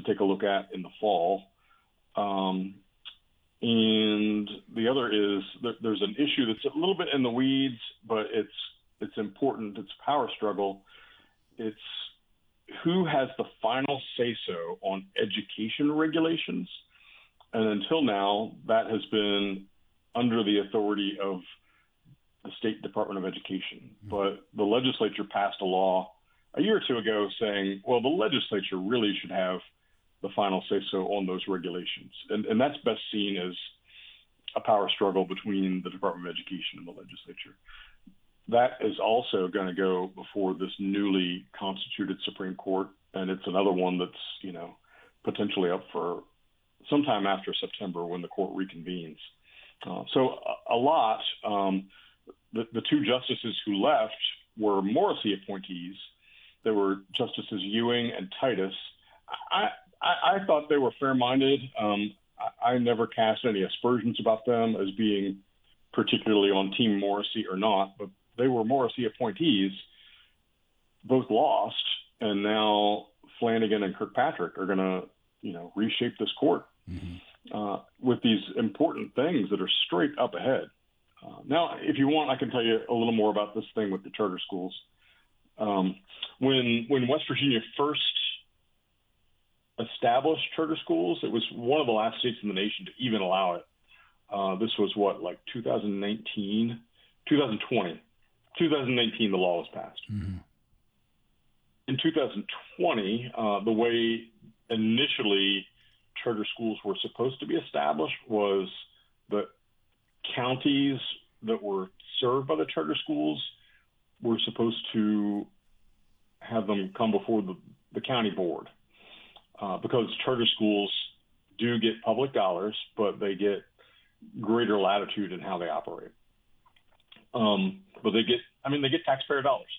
take a look at in the fall. And the other is there's an issue that's a little bit in the weeds, but it's important. It's a power struggle. It's who has the final say-so on education regulations. And until now, that has been under the authority of the State Department of Education. But the legislature passed a law a year or two ago saying, well, the legislature really should have the final say-so on those regulations. And that's best seen as a power struggle between the Department of Education and the legislature. That is also going to go before this newly constituted Supreme Court, and it's another one that's, potentially up for sometime after September when the court reconvenes. So a lot. The two justices who left were Morrissey appointees. There were Justices Ewing and Titus. I thought they were fair-minded. I never cast any aspersions about them as being particularly on Team Morrissey or not, but they were Morrissey appointees. Both lost, and now Flanagan and Kirkpatrick are going to, reshape this court with these important things that are straight up ahead. Now, if you want, I can tell you a little more about this thing with the charter schools. When West Virginia first established charter schools, it was one of the last states in the nation to even allow it. This was 2019, 2020. 2019, the law was passed. Mm-hmm. In 2020, the way initially charter schools were supposed to be established was that counties that were served by the charter schools were supposed to have them come before the county board because charter schools do get public dollars, but they get greater latitude in how they operate. But they get taxpayer dollars.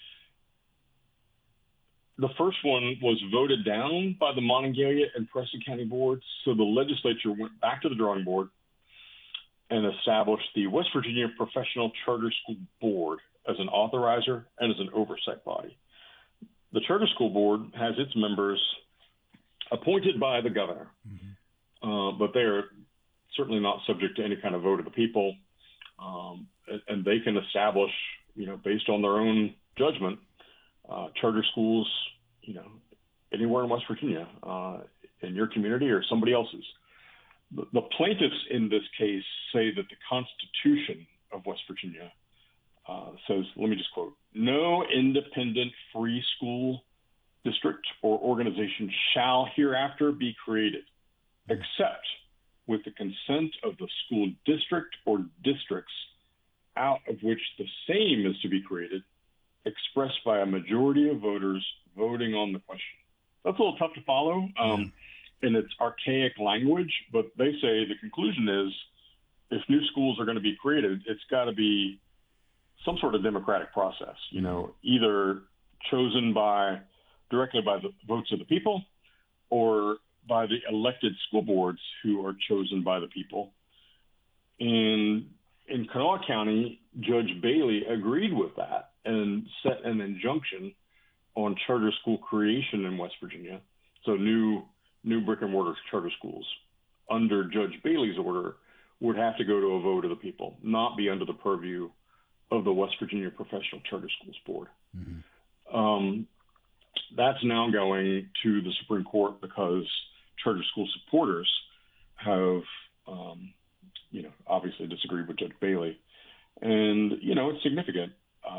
The first one was voted down by the Monongalia and Preston County boards, so the legislature went back to the drawing board and established the West Virginia Professional Charter School Board as an authorizer and as an oversight body. The Charter School Board has its members appointed by the governor, but they are certainly not subject to any kind of vote of the people, and they can establish, based on their own judgment, charter schools, anywhere in West Virginia, in your community or somebody else's. The plaintiffs in this case say that the Constitution of West Virginia says, let me just quote, no independent free school district or organization shall hereafter be created, except with the consent of the school district or districts out of which the same is to be created, expressed by a majority of voters voting on the question. That's a little tough to follow in its archaic language, but they say the conclusion is if new schools are going to be created, it's got to be some sort of democratic process, either chosen directly by the votes of the people or by the elected school boards who are chosen by the people. And in Kanawha County, Judge Bailey agreed with that and set an injunction on charter school creation in West Virginia. So new brick and mortar charter schools under Judge Bailey's order would have to go to a vote of the people, not be under the purview of the West Virginia Professional Charter Schools Board. Mm-hmm. That's now going to the Supreme Court because charter school supporters have, obviously disagreed with Judge Bailey. And, it's significant.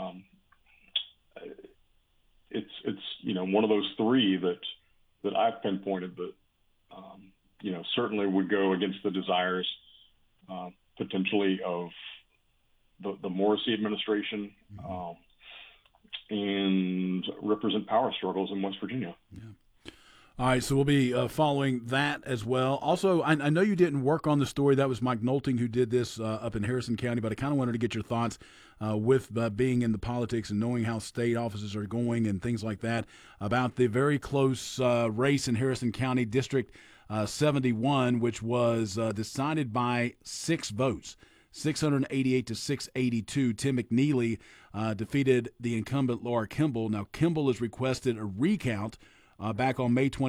It's one of those three that I've pinpointed that, certainly would go against the desires potentially of the Morrissey administration and represent power struggles in West Virginia. Yeah. All right, so we'll be following that as well. Also, I know you didn't work on the story. That was Mike Nolting who did this up in Harrison County, but I kind of wanted to get your thoughts with being in the politics and knowing how state offices are going and things like that about the very close race in Harrison County District 71, which was decided by 6 votes. 688 to 682. Tim McNeely defeated the incumbent Laura Kimball. Now, Kimball has requested a recount back on May 20.